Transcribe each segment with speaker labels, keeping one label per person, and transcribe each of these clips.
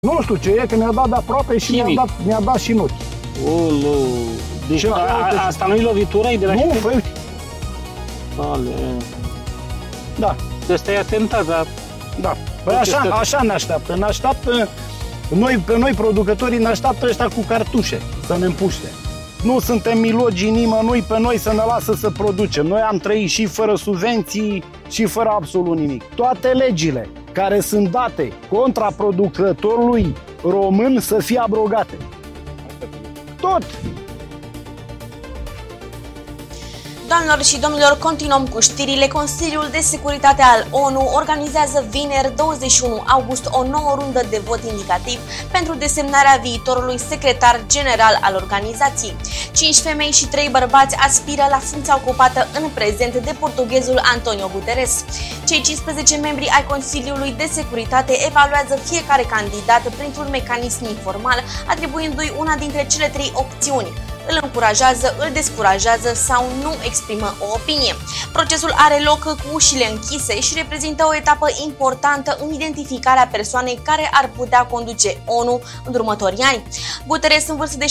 Speaker 1: Nu știu ce e, că mi-a dat de aproape și mi-a dat și în ochi.
Speaker 2: Ulu. Deci asta nu-i lovitura? E de la
Speaker 1: nu, păi... Da.
Speaker 2: De asta e atentat, dar...
Speaker 1: Da. Păi așa ne așteaptă. Ne așteaptă... Pe noi producătorii ne așteaptă ăștia cu cartușe să ne împuște. Nu suntem milogii nimănui pe noi să ne lasă să producem. Noi am trăit și fără subvenții și fără absolut nimic. Toate legile care sunt date contra producătorului român să fie abrogate. Tot!
Speaker 3: Doamnelor și domnilor, continuăm cu știrile. Consiliul de Securitate al ONU organizează vineri 21 august o nouă rundă de vot indicativ pentru desemnarea viitorului secretar general al organizației. 5 femei și 3 bărbați aspiră la funcția ocupată în prezent de portughezul Antonio Guterres. Cei 15 membri ai Consiliului de Securitate evaluează fiecare candidat printr-un mecanism informal, atribuindu-i una dintre cele 3 opțiuni: îl încurajează, îl descurajează sau nu exprimă o opinie. Procesul are loc cu ușile închise și reprezintă o etapă importantă în identificarea persoanei care ar putea conduce ONU în următorii ani. Guterres, în vârstă de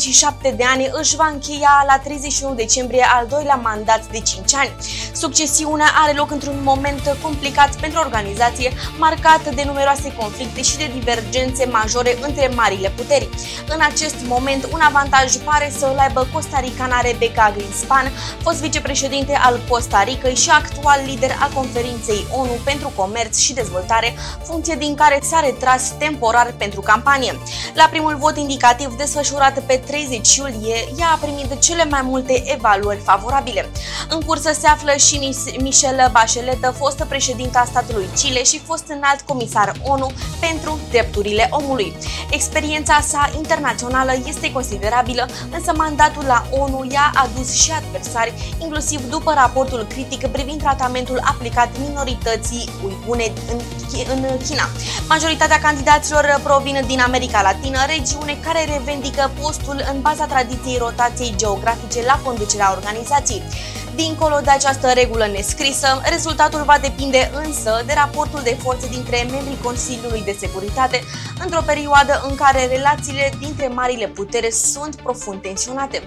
Speaker 3: 77 de ani, își va încheia la 31 decembrie al doilea mandat de 5 ani. Succesiunea are loc într-un moment complicat pentru organizație, marcat de numeroase conflicte și de divergențe majore între marile puteri. În acest moment, un avantaj pare să îl aibă costa-ricana Rebecca Greenspan, fost vicepreședinte al Costa Ricăi și actual lider al Conferinței ONU pentru Comerț și Dezvoltare, funcție din care s-a retras temporar pentru campanie. La primul vot indicativ desfășurat pe 30 iulie, ea a primit cele mai multe evaluări favorabile. În cursă se află și Michelle Bachelet, fostă președinta statului Chile și fost înalt comisar ONU pentru drepturile omului. Experiența sa internațională este considerabilă, însă mandatul la ONU i-a adus și adversari, inclusiv după raportul critic privind tratamentul aplicat minorității uigure în China. Majoritatea candidaților provin din America Latină, regiune care revendică postul în baza tradiției rotației geografice la conducerea organizației. Dincolo de această regulă nescrisă, rezultatul va depinde însă de raportul de forțe dintre membrii Consiliului de Securitate într-o perioadă în care relațiile dintre marile putere sunt profund tensionate.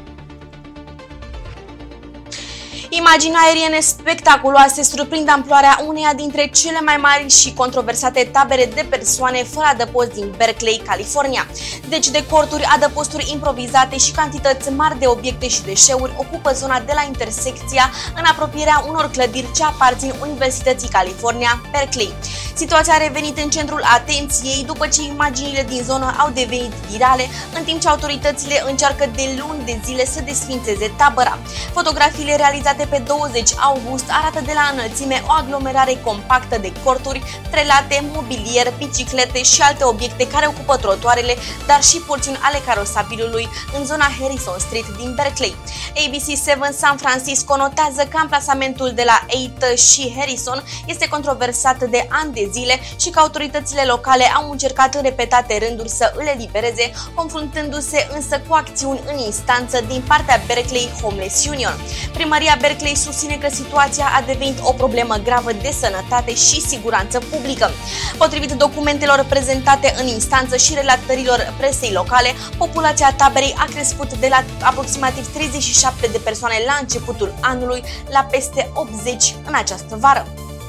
Speaker 3: Imagini aeriene spectaculoase surprind amploarea uneia dintre cele mai mari și controversate tabere de persoane fără adăpost din Berkeley, California. Deci de corturi, adăposturi improvizate și cantități mari de obiecte și deșeuri ocupă zona de la intersecția în apropierea unor clădiri ce aparțin Universității California, Berkeley. Situația a revenit în centrul atenției după ce imaginile din zonă au devenit virale, în timp ce autoritățile încearcă de luni de zile să desfințeze tabăra. Fotografiile realizate pe 20 august arată de la înălțime o aglomerare compactă de corturi, prelate, mobilier, biciclete și alte obiecte care ocupă trotuarele, dar și porțiuni ale carosabilului în zona Harrison Street din Berkeley. ABC7 San Francisco notează că amplasamentul de la 8 și Harrison este controversat de ani de zile și că autoritățile locale au încercat în repetate rânduri să îl elibereze, confruntându-se însă cu acțiuni în instanță din partea Berkeley Homeless Union. Primăria Berkeley susține că situația a devenit o problemă gravă de sănătate și siguranță publică. Potrivit documentelor prezentate în instanță și relatărilor presei locale, populația taberei a crescut de la aproximativ 37 de persoane la începutul anului la peste 80 în această vară.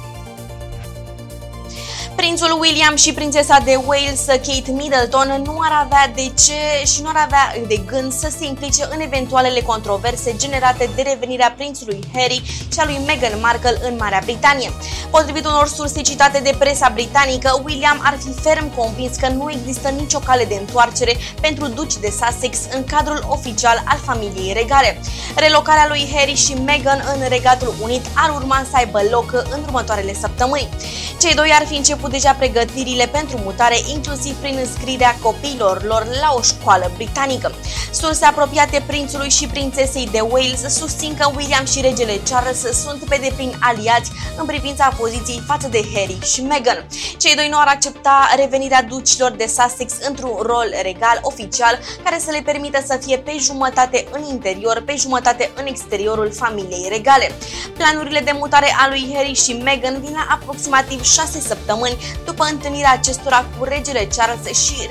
Speaker 3: Prințul William și prințesa de Wales, Kate Middleton, nu ar avea de ce și nu ar avea de gând să se implice în eventualele controverse generate de revenirea prințului Harry și a lui Meghan Markle în Marea Britanie. Potrivit unor surse citate de presa britanică, William ar fi ferm convins că nu există nicio cale de întoarcere pentru duci de Sussex în cadrul oficial al familiei regale. Relocarea lui Harry și Meghan în Regatul Unit ar urma să aibă loc în următoarele săptămâni. Cei doi ar fi început deja pregătirile pentru mutare, inclusiv prin înscrierea copiilor lor la o școală britanică. Surse apropiate prințului și prințesei de Wales susțin că William și regele Charles sunt pe deplin aliați în privința poziției față de Harry și Meghan. Cei doi nu ar accepta revenirea ducilor de Sussex într-un rol regal oficial care să le permită să fie pe jumătate în interior, pe jumătate în exteriorul familiei regale. Planurile de mutare a lui Harry și Meghan vin la aproximativ 6 săptămâni după întâlnirea acestora cu regele Charles și